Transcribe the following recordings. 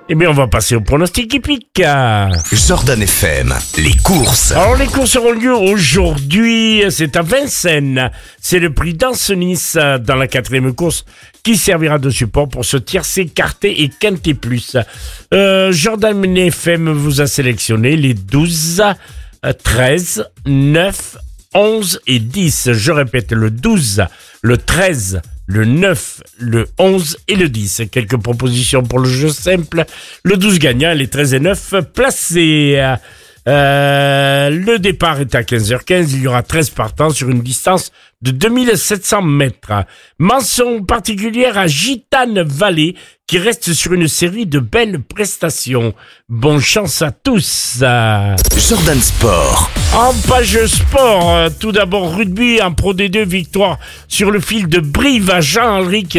Eh bien, on va passer au pronostic hippique. Jordan FM, les courses. Alors, les courses auront lieu aujourd'hui. C'est à Vincennes. C'est le prix d'Ancenis dans la 4e course qui servira de support pour ce tiercé, quarté et quinté plus. Jordan FM vous a sélectionné les 12, 13, 9, 11 et 10. Je répète, le 12, le 13, le 9, le 11 et le 10. Quelques propositions pour le jeu simple. Le 12 gagnant, les 13 et 9 placés. Le départ est à 15h15. Il y aura 13 partants sur une distance de 2700 mètres. Mention particulière à Gitane Vallée qui reste sur une série de belles prestations. Bonne chance à tous. Jordan Sport. En page sport, tout d'abord rugby en Pro D2, victoire sur le fil de Brive à Jean-Henrique,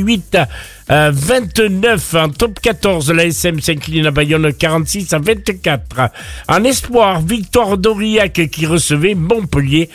28-29. En top 14, la SM s'incline à Bayonne, 46-24. En espoir, victoire d'Aurillac qui recevait Montpellier,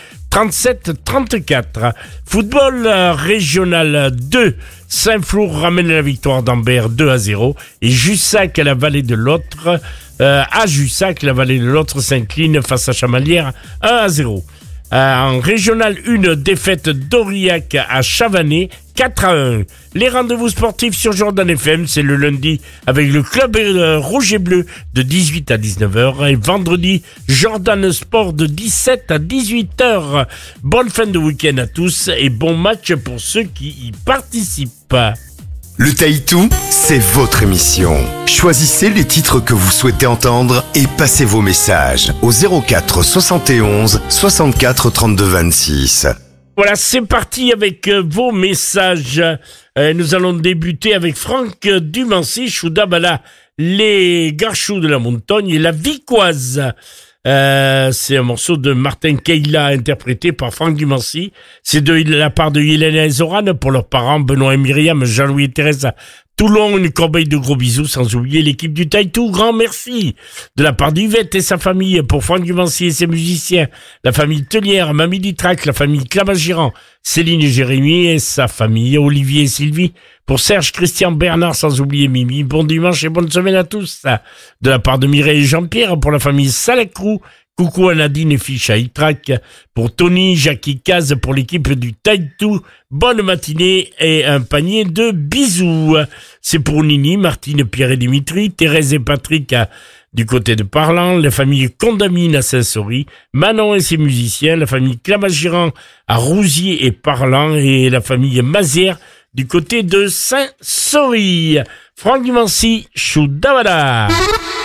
37-34. Football régional 2. Saint-Flour ramène la victoire d'Ambert 2-0. Et Jussac, la vallée de l'Autre, à Jussac, la vallée de l'Autre s'incline face à Chamalières 1-0. En régional 1, défaite d'Aurillac à Chavannes 4-1. Les rendez-vous sportifs sur Jordan FM, c'est le lundi avec le club rouge et bleu de 18 à 19h et vendredi Jordan Sport de 17 à 18h. Bonne fin de week-end à tous et bon match pour ceux qui y participent. Le Taïtou, c'est votre émission. Choisissez les titres que vous souhaitez entendre et passez vos messages au 04 71 64 32 26. Voilà, c'est parti avec vos messages. Nous allons débuter avec Franck Dumancy, Choudabala, les Garchoux de la Montagne et la Vicoise. C'est un morceau de Martin Keila interprété par Franck Dumancy. C'est de la part de Yelena et Zoran pour leurs parents Benoît et Myriam, Jean-Louis et Thérèse à Toulon. Une corbeille de gros bisous, sans oublier l'équipe du Taïtou. Grand merci de la part d'Yvette et sa famille pour Franck Dumancy et ses musiciens. La famille Telière, Mamie Litrac, la famille Clamagiran, Céline et Jérémy et sa famille, Olivier et Sylvie. Pour Serge, Christian, Bernard, sans oublier Mimi. Bon dimanche et bonne semaine à tous. De la part de Mireille et Jean-Pierre, pour la famille Salacrou. Coucou à Nadine et Fiche à Itrac. Pour Tony, Jackie Caz, pour l'équipe du Taïtou. Bonne matinée et un panier de bisous. C'est pour Nini, Martine, Pierre et Dimitri, Thérèse et Patrick du côté de Parlant, la famille Condamine à Saint-Saury, Manon et ses musiciens, la famille Clamagiran à Rousier et Parlant et la famille Mazière du côté de Saint-Saury. Franck Dumancy, Choudabala.